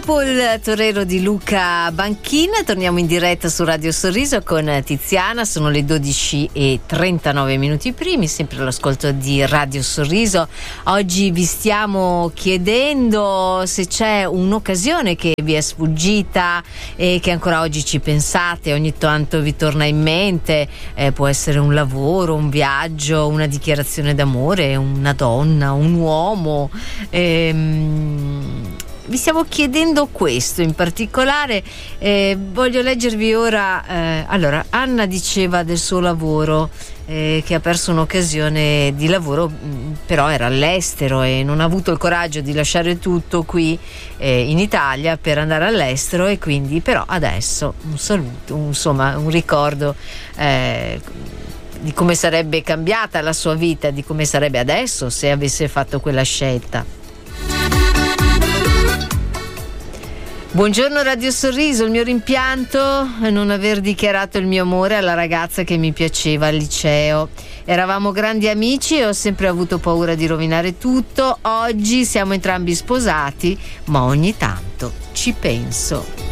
Dopo il torero di Luca Banchina torniamo in diretta su Radio Sorriso con Tiziana. Sono le 12:39 primi, sempre all'ascolto di Radio Sorriso. Oggi vi stiamo chiedendo se c'è un'occasione che vi è sfuggita e che ancora oggi ci pensate, ogni tanto vi torna in mente. Può essere un lavoro, un viaggio, una dichiarazione d'amore, una donna, un uomo. Vi stiamo chiedendo questo in particolare. Voglio leggervi ora. Allora, Anna diceva del suo lavoro, che ha perso un'occasione di lavoro, però era all'estero e non ha avuto il coraggio di lasciare tutto qui in Italia per andare all'estero, e quindi però adesso un saluto, insomma un ricordo di come sarebbe cambiata la sua vita, di come sarebbe adesso se avesse fatto quella scelta. Buongiorno Radio Sorriso, il mio rimpianto è non aver dichiarato il mio amore alla ragazza che mi piaceva al liceo. Eravamo grandi amici e ho sempre avuto paura di rovinare tutto. Oggi siamo entrambi sposati, ma ogni tanto ci penso.